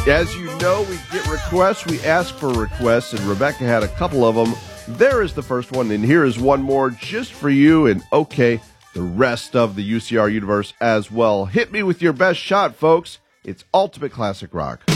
As you know, we get requests. We ask for requests, and Rebecca had a couple of them. There is the first one, and here is one more just for you, and okay, the rest of the UCR universe as well. Hit me with your best shot, folks. It's Ultimate Classic Rock.